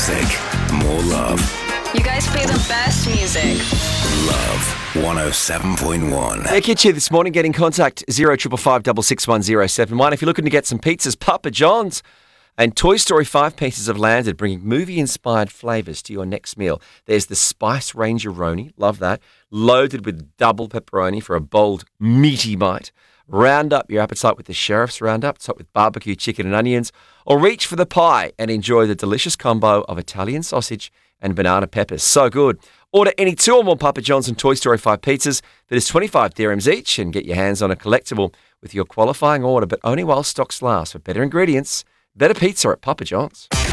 music, more love. You guys play the best music. Love 107.1. Hey, Kitch here this morning. Get in contact 0555 661 If you're looking to get some pizzas, Papa John's and Toy Story 5 pieces have landed, bringing movie-inspired flavours to your next meal. There's the Spice Ranger-Roni, love that, loaded with double pepperoni for a bold, meaty bite. Round up your appetite with the Sheriff's Roundup, topped with barbecue chicken and onions, or reach for the pie and enjoy the delicious combo of Italian sausage and banana peppers. So good. Order any 2 or more Papa John's and Toy Story 5 pizzas that is 25 dirhams each and get your hands on a collectible with your qualifying order, but only while stocks last. For better ingredients, better pizza at Papa John's.